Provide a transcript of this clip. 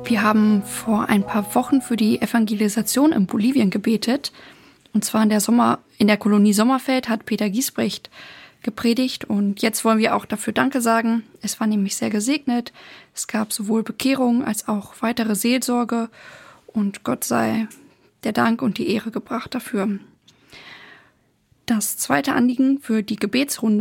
Wir haben vor ein paar Wochen für die Evangelisation in Bolivien gebetet. Und zwar in der Kolonie Sommerfeld hat Peter Giesbrecht gepredigt. Und jetzt wollen wir auch dafür Danke sagen. Es war nämlich sehr gesegnet. Es gab sowohl Bekehrung als auch weitere Seelsorge. Und Gott sei der Dank und die Ehre gebracht dafür. Das zweite Anliegen für die Gebetsrunde